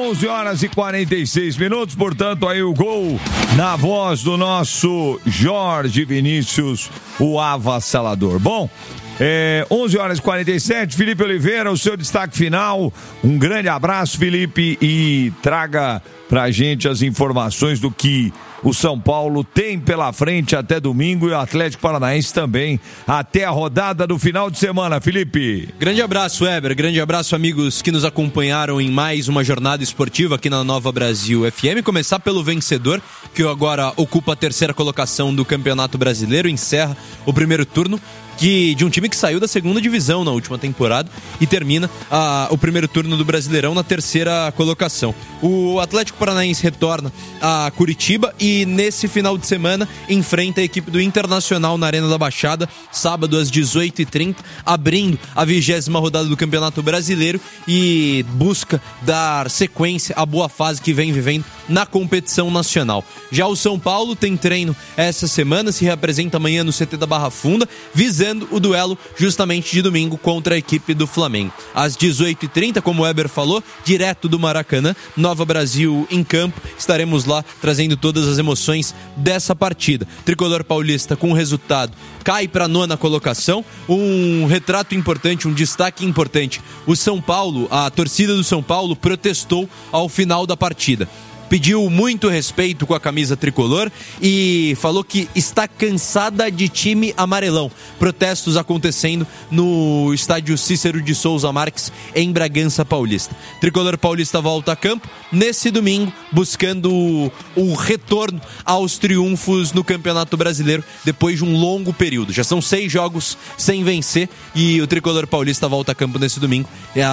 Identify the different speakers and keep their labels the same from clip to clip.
Speaker 1: 11h46, portanto, aí o gol na voz do nosso Jorge Vinícius, o avassalador. Bom, 11h47, Felipe Oliveira, o seu destaque final. Um grande abraço, Felipe, e traga pra gente as informações do que o São Paulo tem pela frente até domingo e o Atlético Paranaense também até a rodada do final de semana, Felipe.
Speaker 2: Grande abraço, Weber, grande abraço, amigos que nos acompanharam em mais uma jornada esportiva aqui na Nova Brasil FM. Começar pelo vencedor, que agora ocupa a terceira colocação do Campeonato Brasileiro, encerra o primeiro turno de um time que saiu da segunda divisão na última temporada e termina o primeiro turno do Brasileirão na terceira colocação. O Atlético Paranaense retorna a Curitiba e nesse final de semana enfrenta a equipe do Internacional na Arena da Baixada, sábado às 18h30, abrindo a 20ª rodada do Campeonato Brasileiro e busca dar sequência à boa fase que vem vivendo na competição nacional. Já o São Paulo tem treino essa semana, se reapresenta amanhã no CT da Barra Funda, visando o duelo justamente de domingo contra a equipe do Flamengo. Às 18h30, como o Weber falou, direto do Maracanã, Nova Brasil em campo, estaremos lá trazendo todas as emoções dessa partida. Tricolor paulista com o resultado cai para a 9ª colocação, um retrato importante, um destaque importante. O São Paulo, a torcida do São Paulo protestou ao final da partida. Pediu muito respeito com a camisa tricolor e falou que está cansada de time amarelão. Protestos acontecendo no estádio Cícero de Souza Marques, em Bragança Paulista. Tricolor paulista volta a campo nesse domingo, buscando o retorno aos triunfos no Campeonato Brasileiro, depois de um longo período. Já são 6 jogos sem vencer e o Tricolor paulista volta a campo nesse domingo,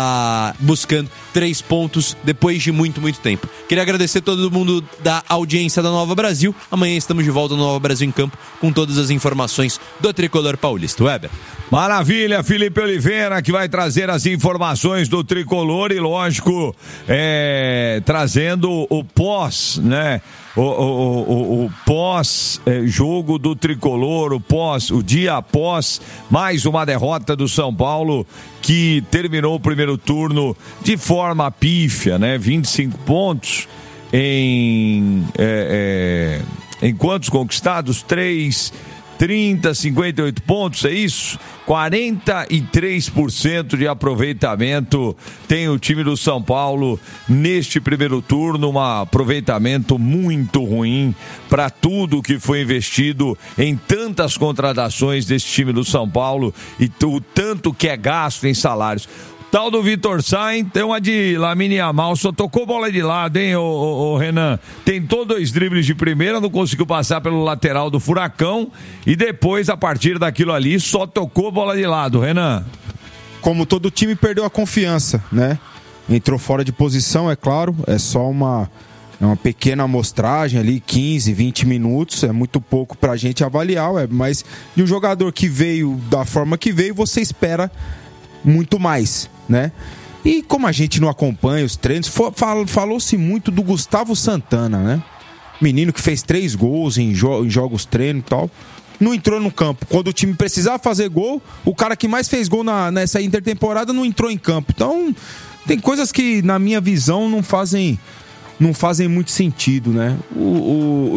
Speaker 2: buscando 3 pontos depois de muito, muito tempo. Queria agradecer todo mundo da audiência da Nova Brasil. Amanhã estamos de volta no Nova Brasil em campo com todas as informações do Tricolor paulista. Weber.
Speaker 1: Maravilha, Felipe Oliveira, que vai trazer as informações do Tricolor e, lógico, trazendo o pós, né? O pós-jogo do Tricolor, o dia após mais uma derrota do São Paulo, que terminou o primeiro turno de forma pífia, né? 25 pontos em quantos conquistados? 30, 58 pontos, é isso? 43% de aproveitamento tem o time do São Paulo neste primeiro turno, um aproveitamento muito ruim para tudo que foi investido em tantas contratações desse time do São Paulo e o tanto que é gasto em salários. Tal do Vitor Sá, tem uma de Lamine Yamal, só tocou bola de lado, hein, o Renan? Tentou 2 dribles de primeira, não conseguiu passar pelo lateral do Furacão e depois, a partir daquilo ali, só tocou bola de lado, Renan.
Speaker 3: Como todo time, perdeu a confiança, né? Entrou fora de posição, é claro, é só uma pequena amostragem ali, 15, 20 minutos, é muito pouco pra gente avaliar, mas de um jogador que veio da forma que veio, você espera muito mais, né? E como a gente não acompanha os treinos, falou-se muito do Gustavo Santana, né? Menino que fez 3 gols em jogos treino e tal, não entrou no campo. Quando o time precisava fazer gol, o cara que mais fez gol nessa intertemporada não entrou em campo. Então, tem coisas que, na minha visão, não fazem muito sentido, né?